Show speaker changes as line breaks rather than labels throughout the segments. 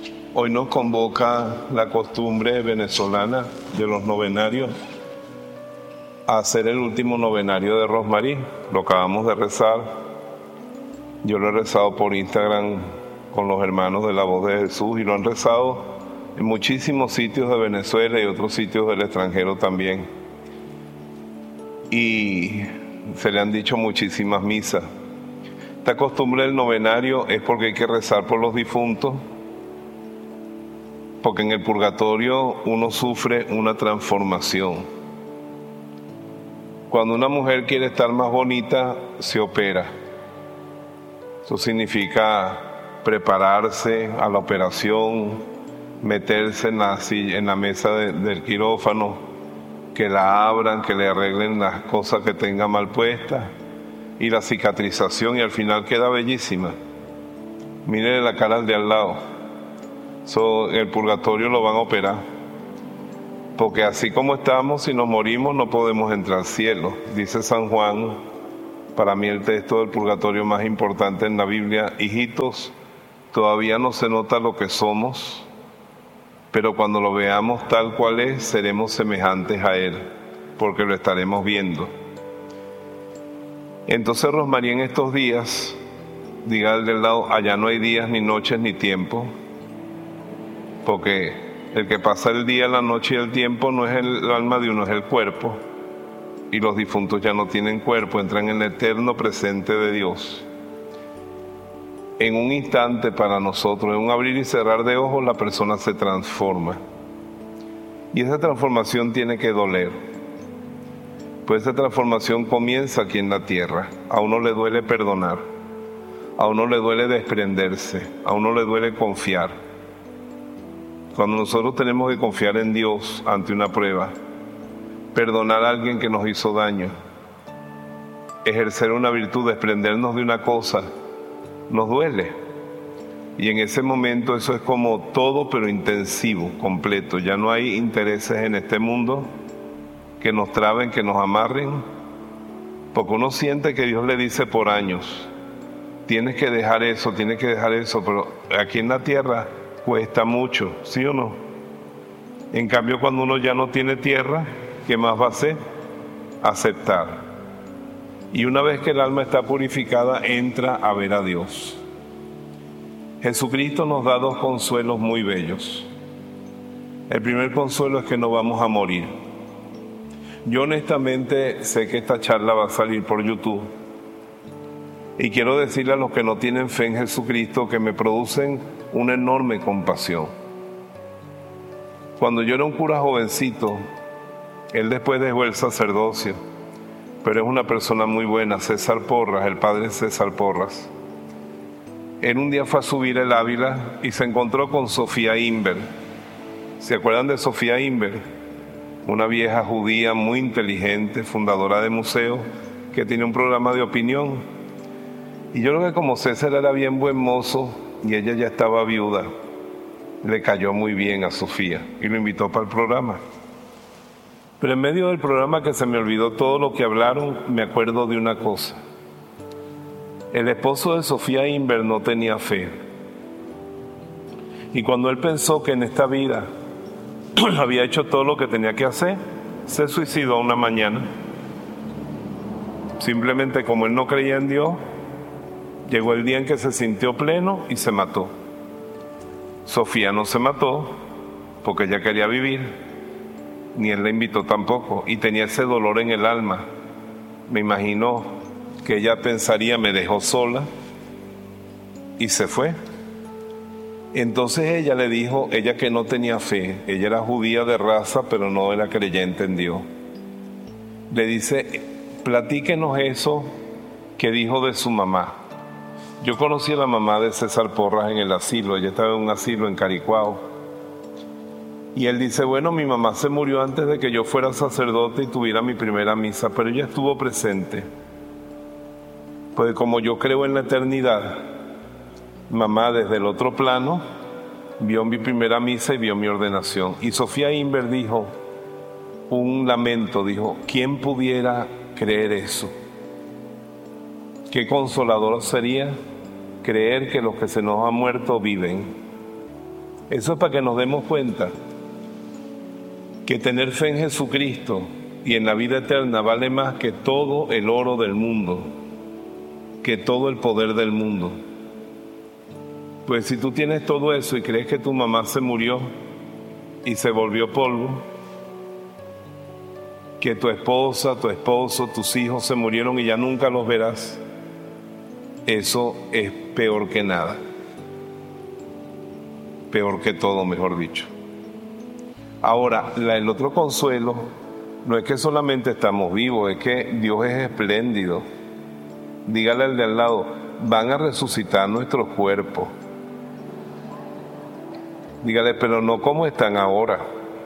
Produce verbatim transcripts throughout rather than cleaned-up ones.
Hoy nos convoca la costumbre venezolana de los novenarios a hacer el último novenario de Rosmarie. Lo acabamos de rezar. Yo lo he rezado por Instagram con los hermanos de la Voz de Jesús y lo han rezado en muchísimos sitios de Venezuela y otros sitios del extranjero también. Y se le han dicho muchísimas misas. Esta costumbre del novenario es porque hay que rezar por los difuntos, porque en el purgatorio uno sufre una transformación. Cuando una mujer quiere estar más bonita, se opera. Eso significa prepararse a la operación, meterse en la, en la mesa de, del quirófano, que la abran, que le arreglen las cosas que tenga mal puestas, y la cicatrización, y al final queda bellísima. Miren la cara al de al lado. So, el purgatorio lo van a operar, porque así como estamos, si nos morimos no podemos entrar al cielo. Dice San Juan, para mí el texto del purgatorio más importante en la Biblia: hijitos, todavía no se nota lo que somos, pero cuando lo veamos tal cual es, seremos semejantes a Él, porque lo estaremos viendo. Entonces Rosmarie, en estos días, diga al del lado, allá no hay días, ni noches, ni tiempo, porque el que pasa el día, la noche y el tiempo no es el alma de uno, es el cuerpo, y los difuntos ya no tienen cuerpo, entran en el eterno presente de Dios. En un instante para nosotros, en un abrir y cerrar de ojos, la persona se transforma. Y esa transformación tiene que doler. Pues esa transformación comienza aquí en la tierra. A uno le duele perdonar, a uno le duele desprenderse, a uno le duele confiar. Cuando nosotros tenemos que confiar en Dios ante una prueba, perdonar a alguien que nos hizo daño, ejercer una virtud, desprendernos de una cosa, nos duele. Y en ese momento eso es como todo, pero intensivo, completo. Ya no hay intereses en este mundo que nos traben, que nos amarren, porque uno siente que Dios le dice por años, tienes que dejar eso, tienes que dejar eso, pero aquí en la tierra cuesta mucho, ¿sí o no? En cambio, cuando uno ya no tiene tierra, ¿qué más va a hacer? Aceptar. Y una vez que el alma está purificada, entra a ver a Dios. Jesucristo nos da dos consuelos muy bellos. El primer consuelo es que no vamos a morir. Yo honestamente sé que esta charla va a salir por YouTube. Y quiero decirle a los que no tienen fe en Jesucristo que me producen una enorme compasión. Cuando yo era un cura jovencito, él después dejó el sacerdocio, pero es una persona muy buena, César Porras, el padre César Porras. Él un día fue a subir el Ávila y se encontró con Sofía Inver. ¿Se acuerdan de Sofía Inver? Una vieja judía muy inteligente, fundadora de museos, que tiene un programa de opinión. Y yo creo que como César era bien buen mozo y ella ya estaba viuda, le cayó muy bien a Sofía y lo invitó para el programa. Pero en medio del programa, que se me olvidó todo lo que hablaron, me acuerdo de una cosa. El esposo de Sofía Inver no tenía fe. Y cuando él pensó que en esta vida había hecho todo lo que tenía que hacer, se suicidó una mañana. Simplemente como él no creía en Dios, llegó el día en que se sintió pleno y se mató. Sofía no se mató porque ella quería vivir, ni él la invitó tampoco, y tenía ese dolor en el alma. Me imagino que ella pensaría, me dejó sola y se fue. Entonces ella le dijo, ella que no tenía fe, ella era judía de raza, pero no era creyente en Dios. Le dice, platíquenos eso que dijo de su mamá. Yo conocí a la mamá de César Porras en el asilo, ella estaba en un asilo en Caricuao. Y él dice, bueno, mi mamá se murió antes de que yo fuera sacerdote y tuviera mi primera misa, pero ella estuvo presente. Pues como yo creo en la eternidad, mamá desde el otro plano vio mi primera misa y vio mi ordenación. Y Sofía Inver dijo un lamento, dijo, ¿quién pudiera creer eso? Qué consolador sería creer que los que se nos han muerto viven. Eso es para que nos demos cuenta que tener fe en Jesucristo y en la vida eterna vale más que todo el oro del mundo, que todo el poder del mundo. Pues si tú tienes todo eso y crees que tu mamá se murió y se volvió polvo, que tu esposa, tu esposo, tus hijos se murieron y ya nunca los verás, eso es peor que nada. Peor que todo, mejor dicho. Ahora, la, el otro consuelo no es que solamente estamos vivos, es que Dios es espléndido. Dígale al de al lado, van a resucitar nuestros cuerpos. Dígale, pero no como están ahora.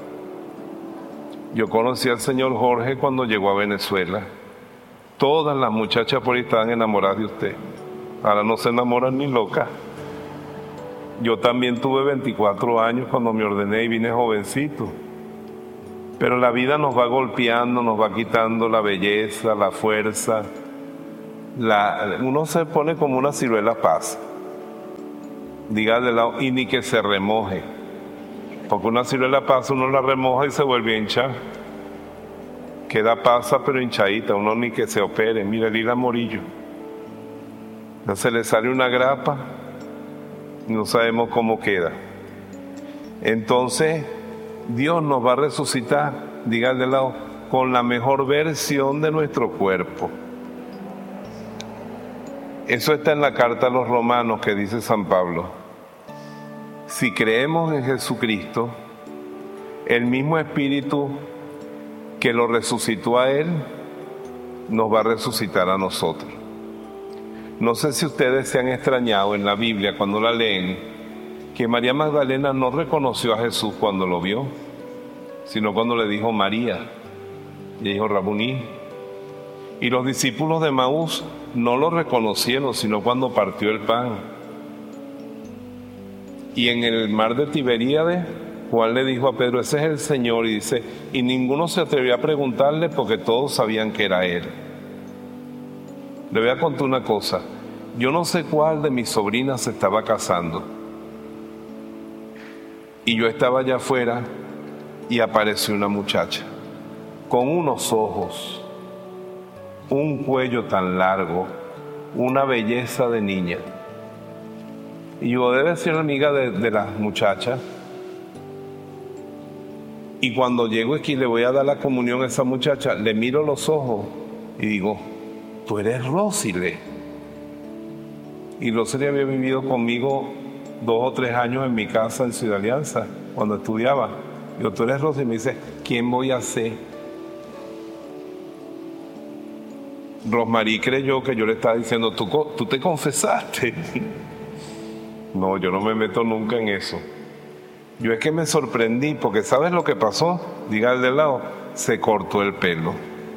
Yo conocí al señor Jorge cuando llegó a Venezuela. Todas las muchachas por ahí estaban enamoradas de usted. Ahora no se enamoran ni locas. Yo también tuve veinticuatro años cuando me ordené y vine jovencito. Pero la vida nos va golpeando, nos va quitando la belleza, la fuerza. La, uno se pone como una ciruela pasa. Diga de lado, y ni que se remoje. Porque una ciruela pasa, uno la remoja y se vuelve a hinchar. Queda pasa pero hinchadita, uno ni que se opere. Mira el hilo Morillo. Se le sale una grapa, no sabemos cómo queda. Entonces, Dios nos va a resucitar, diga de lado, con la mejor versión de nuestro cuerpo. Eso está en la carta a los Romanos que dice San Pablo. Si creemos en Jesucristo, el mismo Espíritu que lo resucitó a Él, nos va a resucitar a nosotros. No sé si ustedes se han extrañado en la Biblia cuando la leen, que María Magdalena no reconoció a Jesús cuando lo vio, sino cuando le dijo María, le dijo Rabuní. Y los discípulos de Maús no lo reconocieron, sino cuando partió el pan. Y en el mar de Tiberíades, Juan le dijo a Pedro, ese es el Señor, y dice, y ninguno se atrevió a preguntarle porque todos sabían que era Él. Le voy a contar una cosa, yo no sé cuál de mis sobrinas se estaba casando, y yo estaba allá afuera, y apareció una muchacha, con unos ojos, un cuello tan largo, una belleza de niña. Y yo debe ser amiga de, de las muchachas. Y cuando llego aquí le voy a dar la comunión a esa muchacha, le miro los ojos y digo, tú eres Rosile. Y Rosile había vivido conmigo dos o tres años en mi casa en Ciudad Alianza, cuando estudiaba. Digo, tú eres Rosile. Y me dice, ¿quién voy a ser? Rosmarie creyó que yo le estaba diciendo, ¿tú, tú te confesaste? No, yo no me meto nunca en eso. Yo es que me sorprendí, porque ¿sabes lo que pasó? Diga al de lado, se cortó el pelo.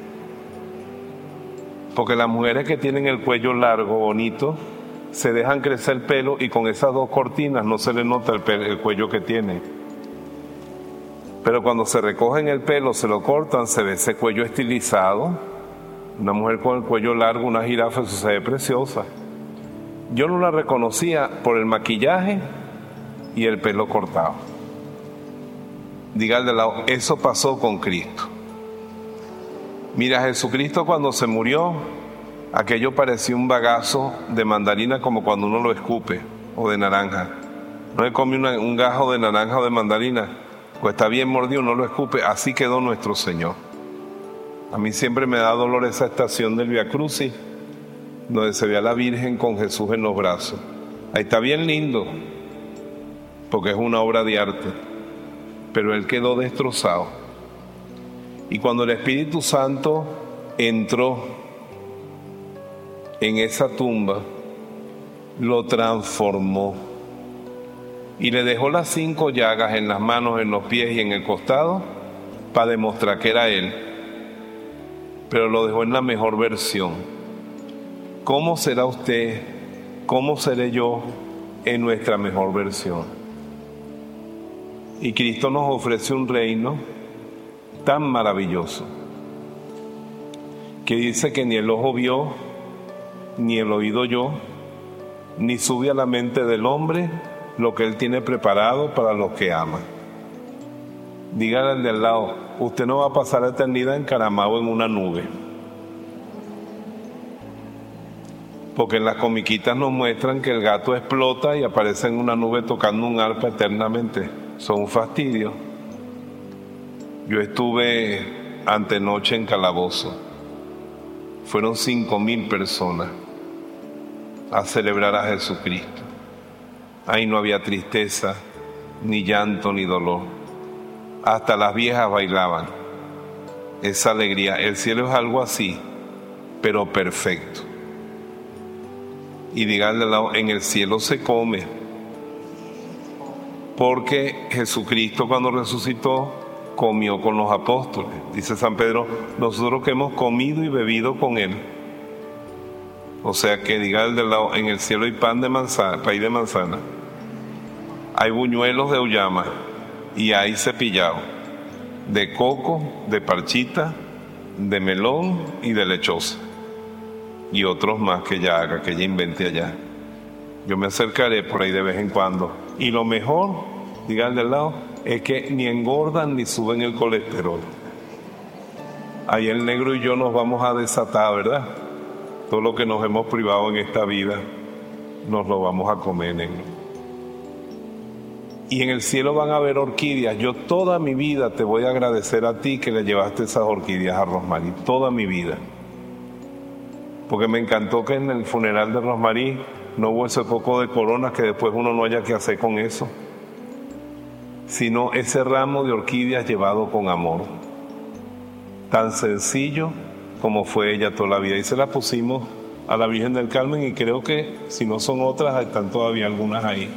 Porque las mujeres que tienen el cuello largo, bonito, se dejan crecer el pelo y con esas dos cortinas no se le nota el, pelo, el cuello que tiene. Pero cuando se recogen el pelo, se lo cortan, se ve ese cuello estilizado. Una mujer con el cuello largo, una jirafa, eso se ve preciosa. Yo no la reconocía por el maquillaje y el pelo cortado. Diga al de lado, eso pasó con Cristo. Mira, Jesucristo cuando se murió, aquello parecía un bagazo de mandarina como cuando uno lo escupe, o de naranja. No le come una, un gajo de naranja o de mandarina, pues está bien mordido, no lo escupe. Así quedó nuestro Señor. A mí siempre me da dolor esa estación del Via Crucis, donde se ve a la Virgen con Jesús en los brazos. Ahí está bien lindo, porque es una obra de arte, pero Él quedó destrozado. Y cuando el Espíritu Santo entró en esa tumba, lo transformó y le dejó las cinco llagas en las manos, en los pies y en el costado para demostrar que era Él, pero lo dejó en la mejor versión. ¿Cómo será usted? ¿Cómo seré yo en nuestra mejor versión? Y Cristo nos ofrece un reino tan maravilloso que dice que ni el ojo vio, ni el oído oyó, ni sube a la mente del hombre lo que Él tiene preparado para los que aman. Dígale al de al lado, usted no va a pasar la eternidad encaramado en una nube. Porque en las comiquitas nos muestran que el gato explota y aparece en una nube tocando un arpa eternamente. Son un fastidio. Yo estuve antenoche en Calabozo. Fueron cinco mil personas a celebrar a Jesucristo. Ahí no había tristeza, ni llanto, ni dolor. Hasta las viejas bailaban. Esa alegría. El cielo es algo así, pero perfecto. Y díganle al lado, en el cielo se come. Porque Jesucristo cuando resucitó, comió con los apóstoles. Dice San Pedro, nosotros que hemos comido y bebido con Él. O sea que díganle al lado, en el cielo hay pan de manzana, país de manzana. Hay buñuelos de auyama y hay cepillado de coco, de parchita, de melón y de lechosa. Y otros más que ella haga, que ella invente allá. Yo me acercaré por ahí de vez en cuando. Y lo mejor, díganle al lado, es que ni engordan ni suben el colesterol. Ahí el negro y yo nos vamos a desatar, ¿verdad? Todo lo que nos hemos privado en esta vida, nos lo vamos a comer, negro. Y en el cielo van a haber orquídeas. Yo toda mi vida te voy a agradecer a ti que le llevaste esas orquídeas a Rosmarie. Toda mi vida. Porque me encantó que en el funeral de Rosmarie no hubo ese poco de coronas que después uno no haya que hacer con eso, sino ese ramo de orquídeas llevado con amor, tan sencillo como fue ella toda la vida. Y se la pusimos a la Virgen del Carmen y creo que si no son otras, están todavía algunas ahí.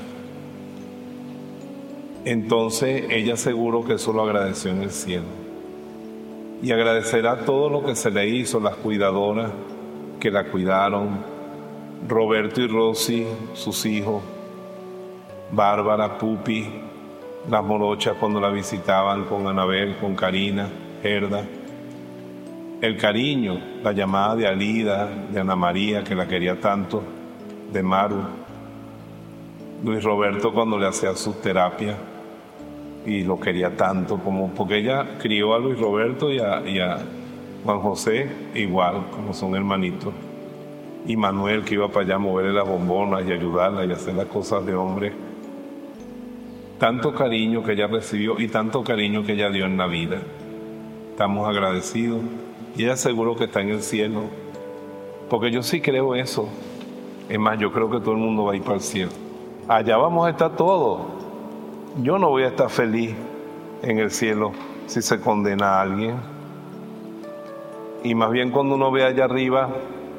Entonces ella seguro que eso lo agradeció en el cielo. Y agradecerá todo lo que se le hizo, las cuidadoras que la cuidaron, Roberto y Rosy, sus hijos, Bárbara, Pupi, las morochas cuando la visitaban con Anabel, con Karina, Gerda, el cariño, la llamada de Alida, de Ana María, que la quería tanto, de Maru, Luis Roberto cuando le hacía sus terapias y lo quería tanto, como porque ella crió a Luis Roberto y a, y a Juan José igual, como son hermanitos, y Manuel que iba para allá a moverle las bombonas y ayudarla y hacer las cosas de hombre. Tanto cariño que ella recibió y tanto cariño que ella dio en la vida. Estamos agradecidos y ella seguro que está en el cielo, porque yo sí creo eso. Es más, yo creo que todo el mundo va a ir para el cielo. Allá vamos a estar todos. Yo no voy a estar feliz en el cielo si se condena a alguien. Y más bien cuando uno ve allá arriba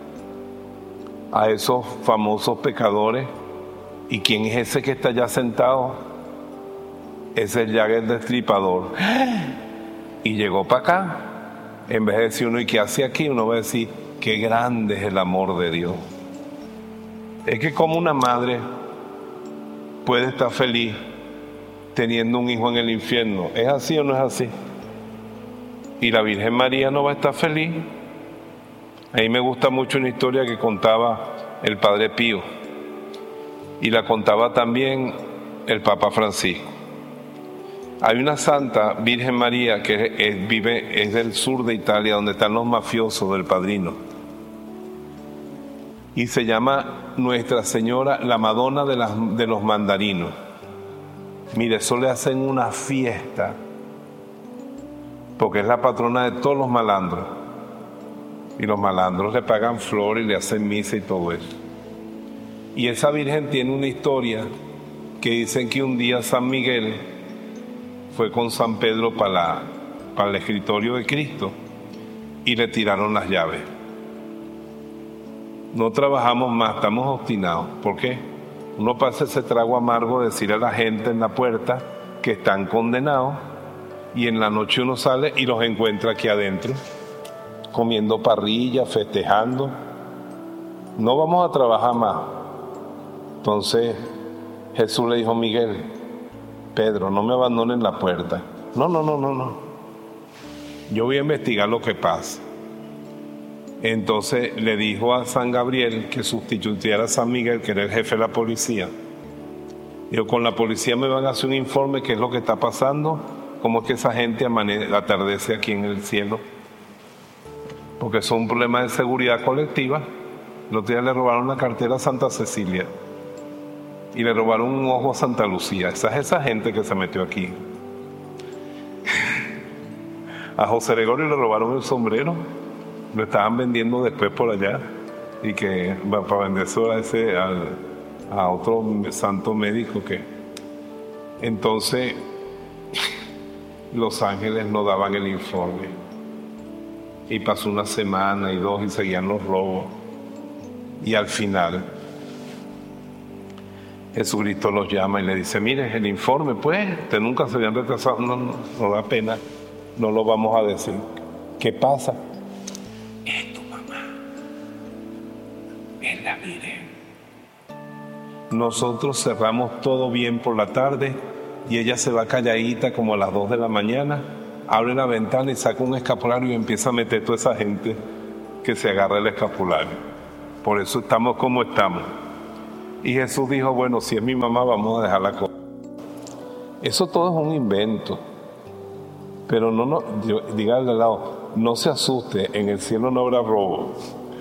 a esos famosos pecadores, ¿y quién es ese que está allá sentado? Es el Jack el Destripador. Y llegó para acá. En vez de decir uno, ¿y qué hace aquí? Uno va a decir, qué grande es el amor de Dios. Es que como una madre puede estar feliz teniendo un hijo en el infierno. ¿Es así o no es así? Y la Virgen María no va a estar feliz. A mí me gusta mucho una historia que contaba el Padre Pío y la contaba también el Papa Francisco. Hay una santa, Virgen María, que es, es, vive, es del sur de Italia, donde están los mafiosos del Padrino, y se llama Nuestra Señora, la Madonna de, las, de los Mandarinos. Mire, eso le hacen una fiesta, porque es la patrona de todos los malandros. Y los malandros le pagan flores y le hacen misa y todo eso. Y esa Virgen tiene una historia que dicen que un día San Miguel fue con San Pedro para, la, para el escritorio de Cristo y le tiraron las llaves. No trabajamos más, estamos obstinados. ¿Por qué? Uno pasa ese trago amargo de decir a la gente en la puerta que están condenados y en la noche uno sale y los encuentra aquí adentro, comiendo parrilla, festejando. No vamos a trabajar más. Entonces Jesús le dijo a Miguel, Pedro, no me abandonen la puerta. No, no, no, no, no. Yo voy a investigar lo que pasa. Entonces le dijo a San Gabriel que sustituyera a San Miguel, que era el jefe de la policía, Digo, con la policía me van a hacer un informe, qué es lo que está pasando, cómo es que esa gente amane- atardece aquí en el cielo. Porque son un problema de seguridad colectiva. El otro día le robaron la cartera a Santa Cecilia y le robaron un ojo a Santa Lucía. Esa es esa gente que se metió aquí. A José Gregorio le robaron el sombrero, lo estaban vendiendo después por allá y que va para vendérselo a ese al, a otro santo médico que entonces los ángeles no daban el informe y pasó una semana y dos y seguían los robos y al final Jesucristo los llama y le dice: mire, el informe pues, ustedes nunca se habían retrasado, no, no, no da pena, no lo vamos a decir. ¿Qué pasa? Es tu mamá, es la Virgen. Nosotros cerramos todo bien por la tarde y ella se va calladita como a las dos de la mañana, abre la ventana y saca un escapulario y empieza a meter toda esa gente que se agarra el escapulario. Por eso estamos como estamos. Y Jesús dijo: bueno, si es mi mamá, vamos a dejarla con. Eso todo es un invento. Pero no, no, dígale al lado, no se asuste, en el cielo no habrá robo.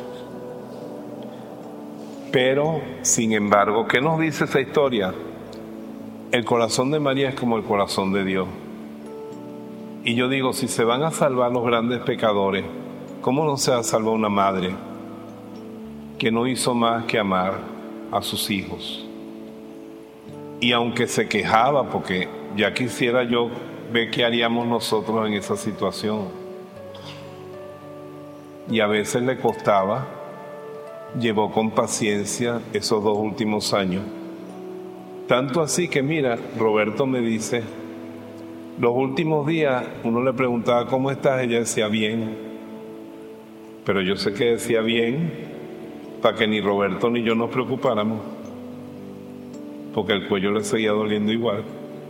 Pero, sin embargo, ¿qué nos dice esa historia? El corazón de María es como el corazón de Dios. Y yo digo, si se van a salvar los grandes pecadores, ¿cómo no se va a salvar una madre que no hizo más que amar a sus hijos? Y aunque se quejaba, porque ya quisiera yo ver qué haríamos nosotros en esa situación, y a veces le costaba, llevó con paciencia esos dos últimos años. Tanto así que mira, Roberto me dice, los últimos días uno le preguntaba ¿cómo estás? Ella decía bien, pero yo sé que decía bien para que ni Roberto ni yo nos preocupáramos, porque el cuello le seguía doliendo igual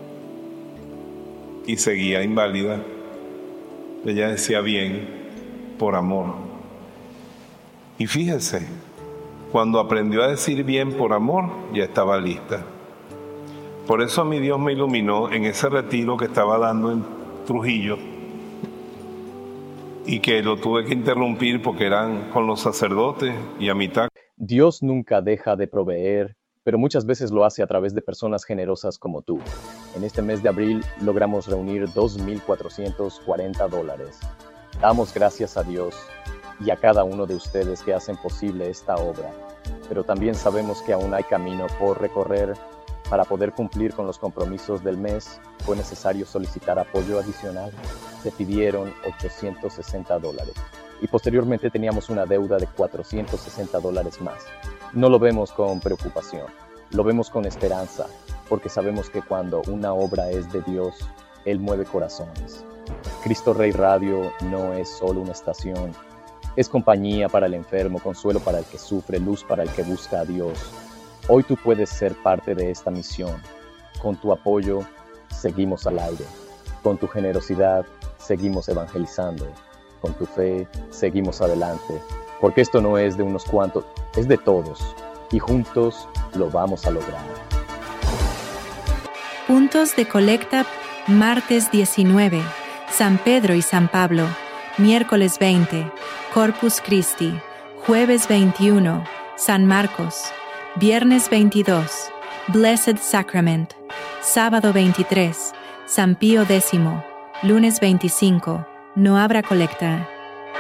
y seguía inválida. Ella decía bien por amor. Y fíjese, cuando aprendió a decir bien por amor, ya estaba lista. Por eso a mí Dios me iluminó en ese retiro que estaba dando en Trujillo y que lo tuve que interrumpir porque eran con los sacerdotes y a mitad.
Dios nunca deja de proveer, pero muchas veces lo hace a través de personas generosas como tú. En este mes de abril logramos reunir dos mil cuatrocientos cuarenta dólares. Damos gracias a Dios y a cada uno de ustedes que hacen posible esta obra, pero también sabemos que aún hay camino por recorrer. Para poder cumplir con los compromisos del mes, fue necesario solicitar apoyo adicional. Se pidieron ochocientos sesenta dólares y posteriormente teníamos una deuda de cuatrocientos sesenta dólares más. No lo vemos con preocupación, lo vemos con esperanza, porque sabemos que cuando una obra es de Dios, Él mueve corazones. Cristo Rey Radio no es solo una estación, es compañía para el enfermo, consuelo para el que sufre, luz para el que busca a Dios. Hoy tú puedes ser parte de esta misión. Con tu apoyo, seguimos al aire. Con tu generosidad, seguimos evangelizando. Con tu fe, seguimos adelante. Porque esto no es de unos cuantos, es de todos. Y juntos lo vamos a lograr.
Puntos de colecta, martes diecinueve, San Pedro y San Pablo, miércoles veinte, Corpus Christi, jueves veintiuno, San Marcos, viernes veintidós, Blessed Sacrament, sábado veintitrés, San Pío X, lunes veinticinco, no habrá colecta.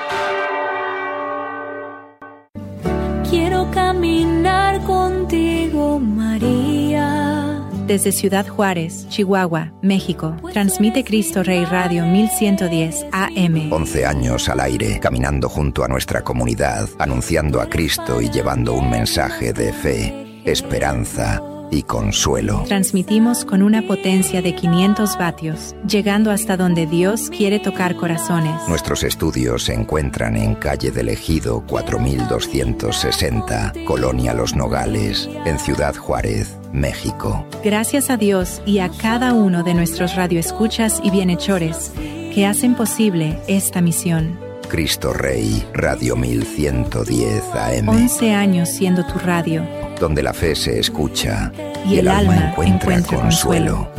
Quiero caminar contigo, María.
Desde Ciudad Juárez, Chihuahua, México, transmite Cristo Rey Radio mil ciento diez A M.
once años al aire, caminando junto a nuestra comunidad, anunciando a Cristo y llevando un mensaje de fe, esperanza y consuelo.
Transmitimos con una potencia de quinientos vatios, llegando hasta donde Dios quiere tocar corazones.
Nuestros estudios se encuentran en calle del Ejido cuatro mil doscientos sesenta, Colonia Los Nogales, en Ciudad Juárez, México.
Gracias a Dios y a cada uno de nuestros radioescuchas y bienhechores que hacen posible esta misión.
Cristo Rey, Radio mil ciento diez A M.
once años siendo tu radio.
Donde la fe se escucha
y el alma encuentra consuelo.